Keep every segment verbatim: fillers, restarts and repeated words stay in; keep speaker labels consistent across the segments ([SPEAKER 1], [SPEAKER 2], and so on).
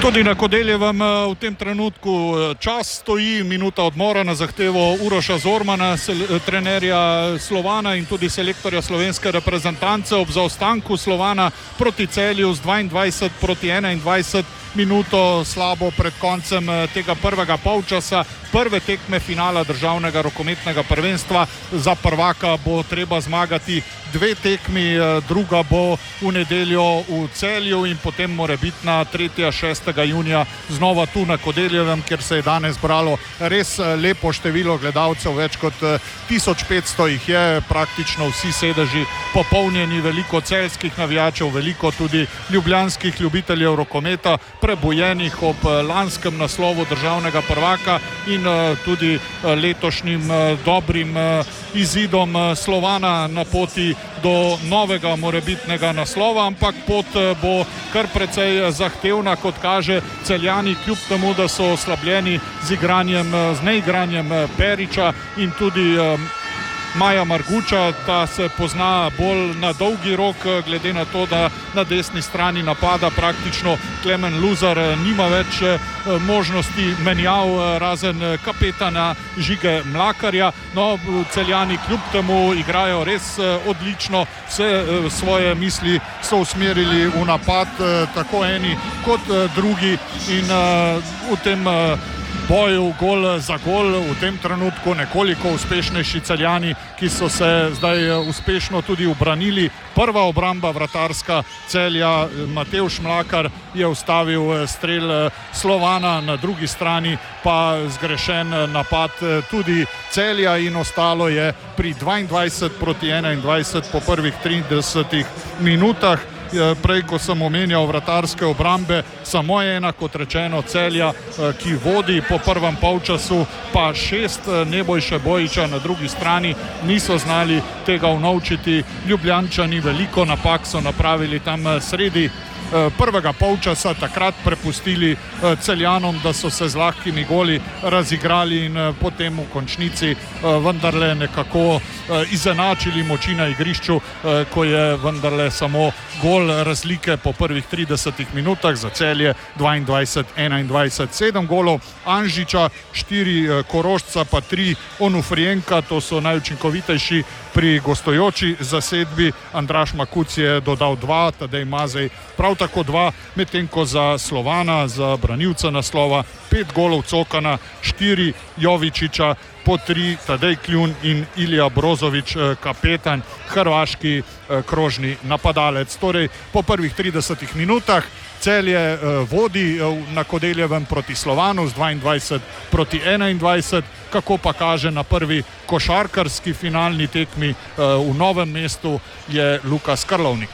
[SPEAKER 1] Tudi na Kodeljevem v tem trenutku čas stoji, minuta odmora na zahtevo Uroša Zormana, trenerja Slovana in tudi selektorja slovenske reprezentance. Ob zaostanku Slovana proti Celju z dvaindvajset proti enaindvajset, minuto slabo pred koncem tega prvega polčasa, prve tekme finala državnega rokometnega prvenstva. Za prvaka bo treba zmagati dve tekmi, druga bo v nedeljo v Celju in potem morebitna tretja šestega junija znova tu na Kodeljevem, kjer se je danes bralo res lepo število gledalcev, več kot tisoč petsto jih je, praktično vsi sedeži popolnjeni, veliko celjskih navijačev, veliko tudi ljubljanskih ljubiteljev rokometa, prebojenih ob lanskem naslovu državnega prvaka in tudi letošnjim dobrim izidom Slovana na poti do novega morebitnega naslova, ampak pot bo kar precej zahtevna, kot kaže. Celjani kljub temu, da so oslabljeni z igranjem, z neigranjem Periča in tudi Maja Marguča, ta se pozna bolj na dolgi rok, glede na to, da na desni strani napada praktično Klemen Luzar nima več možnosti menjav, razen kapetana Žige Mlakarja. No, Celjani kljub temu igrajo res odlično, vse svoje misli so usmerili v napad, tako eni kot drugi, in v tem boju gol za gol v tem trenutku nekoliko uspešnejši Celjani, ki so se zdaj uspešno tudi ubranili. Prva obramba vratarska Celja, Matevž Mlakar je ustavil strel Slovana, na drugi strani pa zgrešen napad tudi Celja in ostalo je pri dvaindvajset proti enaindvajset po prvih tridesetih minutah. Prej, ko sem omenjal vratarske obrambe, samo ena, kot rečeno, Celja, ki vodi po prvem polčasu, pa šest Nebojše Bojiča na drugi strani niso znali tega unovčiti. Ljubljančani veliko napak so napravili tam sredi prvega polčasa, takrat prepustili Celjanom, da so se z lahkimi goli razigrali in potem v končnici vendarle nekako izenačili moči na igrišču, ko je vendarle samo gol razlike po prvih tridesetih minutah za Celje dvaindvajset enaindvajset. Sedem golov Anžiča, štiri Korošca pa tri Onufrijenka, to so najučinkovitejši pri gostujoči zasedbi. Andraž Makuc je dodal dva, Tadej Mazej prav tako dva, medtem ko za Slovana, za branilca naslova, pet golov Cokana, štiri Jovičiča, po tri Tadej Kljun in Ilija Brozović, kapetan, hrvaški krožni napadalec. Torej, po prvih tridesetih minutah Celje vodi na Kodeljevem proti Slovanu z dvaindvajset proti enaindvajset, kako pa kaže na prvi košarkarski finalni tekmi v Novem mestu, je Lukas Karlovnik.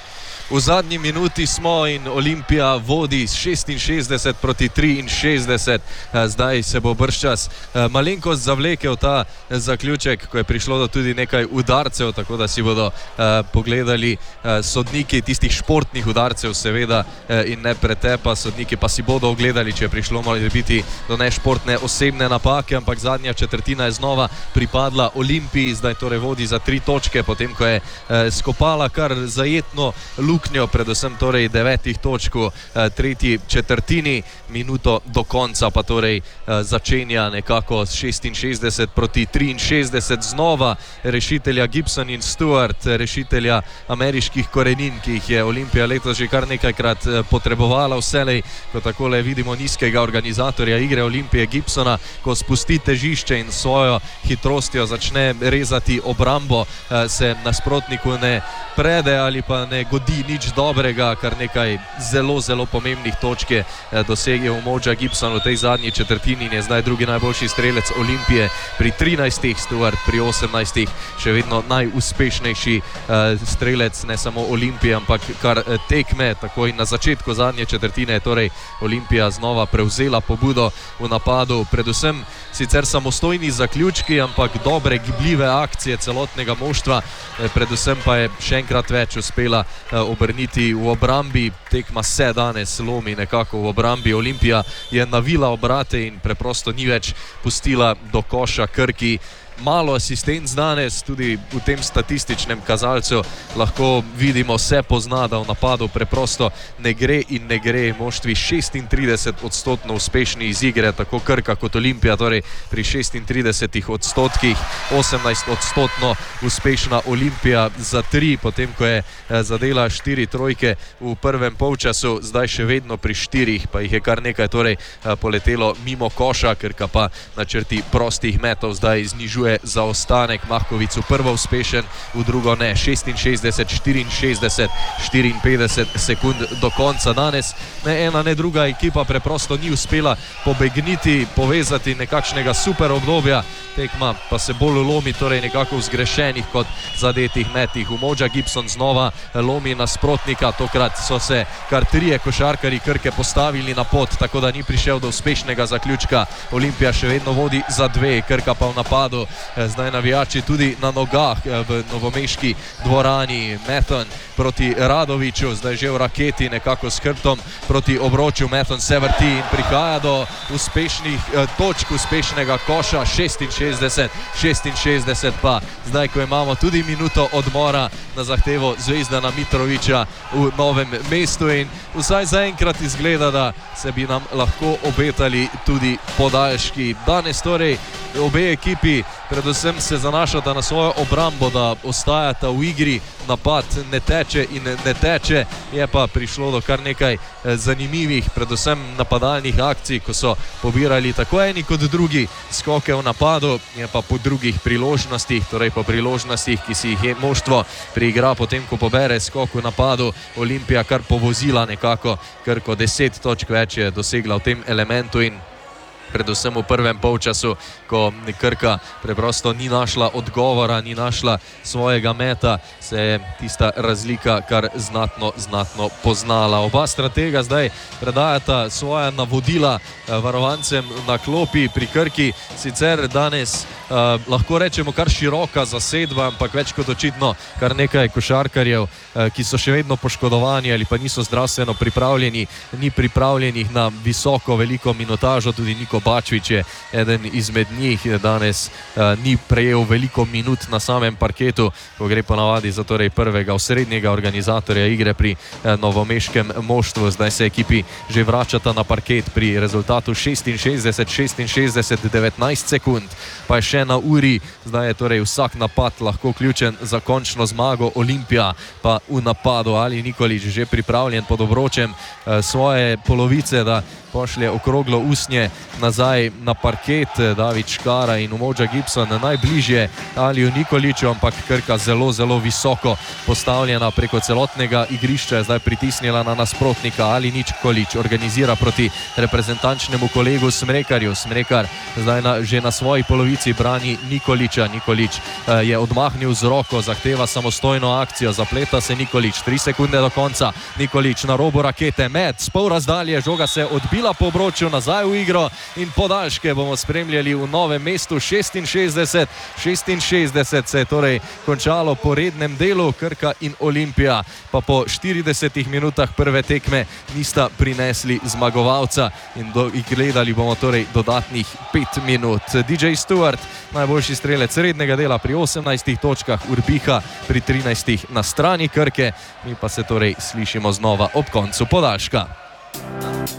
[SPEAKER 2] V zadnji minuti smo in Olimpija vodi s šestinšestdeset proti triinšestdeset. Zdaj se bo bržčas malenkost zavlekel ta zaključek, ko je prišlo do tudi nekaj udarcev, tako da si bodo pogledali sodniki tistih športnih udarcev seveda in ne pretepa. Sodniki pa si bodo ogledali, če je prišlo morda biti do nešportne osebne napake, ampak zadnja četrtina je znova pripadla Olimpiji. Zdaj torej vodi za tri točke, potem ko je skopala kar zajetno luknjo, predvsem torej devetih točk v tretji četrtini. Minuto do konca pa torej začenja nekako s šestinšestdeset proti triinšestdeset. Znova rešitelja Gibson in Stewart, rešitelja ameriških korenin, ki jih je Olimpija letos že kar nekajkrat potrebovala. Vselej, ko takole vidimo nizkega organizatorja igre Olimpije Gibsona, ko spusti težišče in svojo hitrostjo začne rezati obrambo, se nasprotniku ne prede ali pa ne godi nič dobrega. Kar nekaj zelo, zelo pomembnih točk je dosegel Umoja Gibson v tej zadnji četrtini in je zdaj drugi najboljši strelec Olimpije pri trinajstih, Stewart pri osemnajstih, še vedno najuspešnejši strelec ne samo Olimpije, ampak kar tekme. Takoj na začetku zadnje četrtine je torej Olimpija znova prevzela pobudo v napadu, predvsem sicer samostojni zaključki, ampak dobre gibljive akcije celotnega moštva, predvsem pa je še enkrat več uspela obrniti v obrambi. Tekma se danes lomi nekako v obrambi. Olimpija je navila obrate in preprosto ni več pustila do koša Krki. malo asistenc danes, tudi v tem statističnem kazalcu lahko vidimo, se pozna, da v napadu preprosto ne gre in ne gre. Moštvi šestintrideset odstotno uspešni iz igre, tako Krka kot Olimpija, torej pri šestintridesetih odstotkih, osemnajst odstotno uspešna Olimpija za tri, potem ko je zadela štiri trojke v prvem polčasu, zdaj še vedno pri štirih, pa jih je kar nekaj torej poletelo mimo koša, Krka pa na črti prostih metov zdaj znižuje zaostanek. Mahkovic v prvo uspešen, v drugo ne. šestinšestdeset štiriinšestdeset, štiriinpetdeset sekund do konca. Danes ne ena ne druga ekipa preprosto ni uspela pobegniti, povezati nekakšnega super obdobja. Tekma pa se bolj lomi torej nekako v zgrešenih kot zadetih metih. Umoja Gibson znova lomi nasprotnika, tokrat so se kar trije košarkari Krke postavili na pot, tako da ni prišel do uspešnega zaključka. Olimpija še vedno vodi za dve, Krka pa v napadu. Zdaj navijači tudi na nogah v novomeški dvorani. Meton proti Radoviću, zdaj že v raketi, nekako s hrbtom proti obroču. Meton se vrti in prihaja do uspešnih točk, uspešnega koša. šestinšestdeset šestinšestdeset pa zdaj, ko imamo tudi minuto odmora na zahtevo Zvezdana Mitrovića v Novem mestu, in vsaj zaenkrat izgleda, da se bi nam lahko obetali tudi podaljški. Danes torej obe ekipi predvsem se zanašata na svojo obrambo, da ostajata v igri, napad ne teče in ne teče. Je pa prišlo do kar nekaj zanimivih, predvsem napadalnih akcij, ko so pobirali tako eni kot drugi skoke v napadu, je pa po drugih priložnostih, torej po priložnostih, ki si jih je moštvo priigra potem, ko pobere skok v napadu, Olimpija kar povozila nekako Krko. Deset točk več je dosegla v tem elementu in predvsem v prvem polčasu, ko Krka preprosto ni našla odgovora, ni našla svojega meta, se je tista razlika kar znatno, znatno poznala. Oba stratega zdaj predajata svoja navodila varovancem na klopi pri Krki. Sicer danes eh, lahko rečemo kar široka zasedba, ampak več kot očitno kar nekaj košarkarjev, eh, ki so še vedno poškodovani ali pa niso zdravstveno pripravljeni, ni pripravljenih na visoko, veliko minutažo. Tudi Niko Bačvić je eden izmed njih, danes uh, ni prejel veliko minut na samem parketu, ko gre ponavadi za torej prvega osrednjega organizatorja igre pri uh, novomeškem moštvu. Zdaj se ekipi že vračata na parket pri rezultatu šestinšestdeset šestinšestdeset, devetnajst sekund pa je še na uri. Zdaj je torej vsak napad lahko ključen za končno zmago. Olimpija pa v napadu. Ali Nikolić že pripravljen pod obročem uh, svoje polovice, da pošlje okroglo usnje nazaj na parket. David Škara in Umoja Gibson najbližje Aliju Nikoliću, ampak Krka zelo, zelo visoko postavljena preko celotnega igrišča, je zdaj pritisnila na nasprotnika. Ali Nikolić organizira proti reprezentančnemu kolegu Smrekarju. Smrekar zdaj na, že na svoji polovici brani Nikolića. Nikolić eh, je odmahnil z roko, zahteva samostojno akcijo, zapleta se Nikolić, tri sekunde do konca. Nikolić na robu rakete, met s pol razdalje, žoga se odbila po obroču, nazaj v igro in podaljške bomo spremljali v Novem mestu. šestinšestdeset šestinšestdeset se je torej končalo po rednem delu. Krka in Olimpija pa po štiridesetih minutah prve tekme nista prinesli zmagovalca in, do, in gledali bomo torej dodatnih pet minut. D J Stewart, najboljši strelec rednega dela pri osemnajstih točkah, Urbiha pri trinajstih na strani Krke. Mi pa se torej slišimo znova ob koncu podaljška.